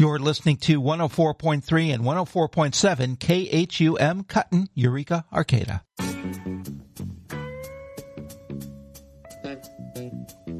You're listening to 104.3 and 104.7 KHUM Cutton, Eureka, Arcata.